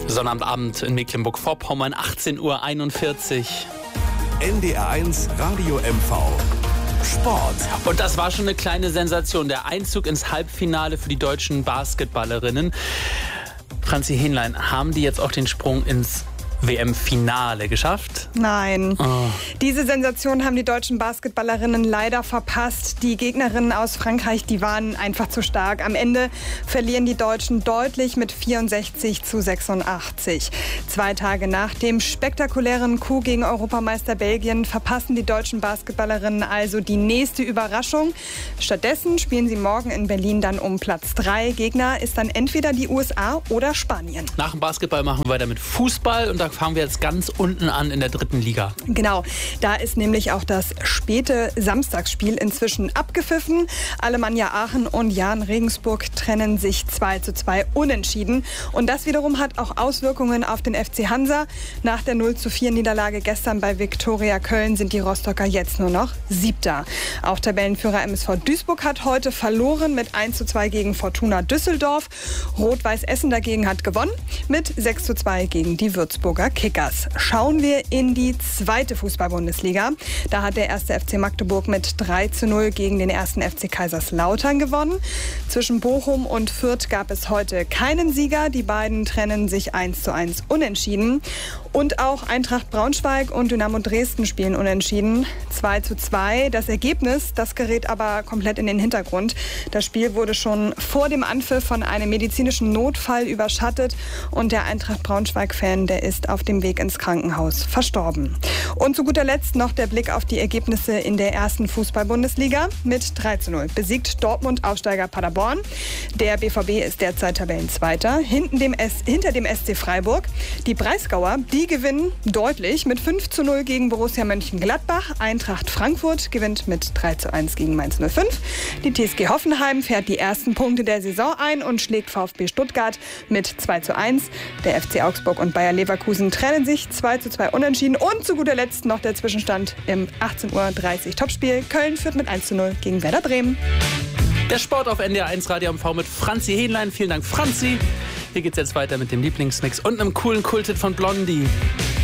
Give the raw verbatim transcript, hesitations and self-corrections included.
Sonnabendabend in Mecklenburg-Vorpommern, achtzehn Uhr einundvierzig. N D R eins Radio M V. Sport. Und das war schon eine kleine Sensation. Der Einzug ins Halbfinale für die deutschen Basketballerinnen. Franzi Hähnlein, haben die jetzt auch den Sprung ins W M-Finale geschafft? Nein. Oh. Diese Sensation haben die deutschen Basketballerinnen leider verpasst. Die Gegnerinnen aus Frankreich, die waren einfach zu stark. Am Ende verlieren die Deutschen deutlich mit vierundsechzig zu sechsundachtzig. Zwei Tage nach dem spektakulären Coup gegen Europameister Belgien verpassen die deutschen Basketballerinnen also die nächste Überraschung. Stattdessen spielen sie morgen in Berlin dann um Platz drei. Gegner ist dann entweder die U S A oder Spanien. Nach dem Basketball machen wir weiter mit Fußball und da fangen wir jetzt ganz unten an in der dritten Liga. Genau, da ist nämlich auch das späte Samstagsspiel inzwischen abgepfiffen. Alemannia Aachen und Jahn Regensburg trennen sich zwei zu zwei unentschieden. Und das wiederum hat auch Auswirkungen auf den F C Hansa. Nach der null zu vier Niederlage gestern bei Viktoria Köln sind die Rostocker jetzt nur noch Siebter. Auch Tabellenführer M S V Duisburg hat heute verloren mit eins zu zwei gegen Fortuna Düsseldorf. Rot-Weiß Essen dagegen hat gewonnen mit sechs zu zwei gegen die Würzburger Kickers. Schauen wir in die zweite Fußball-Bundesliga. Da hat der erste F C Magdeburg mit drei zu null gegen den ersten F C Kaiserslautern gewonnen. Zwischen Bochum und Fürth gab es heute keinen Sieger. Die beiden trennen sich eins zu eins unentschieden. Und auch Eintracht Braunschweig und Dynamo Dresden spielen unentschieden. zwei zu zwei. Das Ergebnis, das gerät aber komplett in den Hintergrund. Das Spiel wurde schon vor dem Anpfiff von einem medizinischen Notfall überschattet. Und der Eintracht Braunschweig-Fan, der ist auf dem Weg ins Krankenhaus verstorben. Und zu guter Letzt noch der Blick auf die Ergebnisse in der ersten Fußball-Bundesliga. Mit drei zu null besiegt Dortmund Aufsteiger Paderborn. Der B V B ist derzeit Tabellenzweiter. Hinten dem S- hinter dem S C Freiburg. Die Breisgauer, die gewinnen deutlich mit fünf zu null gegen Borussia Mönchengladbach. Eintracht Frankfurt gewinnt mit drei zu eins gegen Mainz null fünf. Die T S G Hoffenheim fährt die ersten Punkte der Saison ein und schlägt VfB Stuttgart mit zwei zu eins. Der F C Augsburg und Bayer Leverkusen trennen sich zwei zu zwei unentschieden. Und zu guter Letzt noch der Zwischenstand im achtzehn Uhr dreißig Topspiel. Köln führt mit eins zu null gegen Werder Bremen. Der Sport auf N D R eins Radio M V mit Franzi Hähnlein. Vielen Dank, Franzi. Hier geht's jetzt weiter mit dem Lieblingsmix und einem coolen Kulthit von Blondie.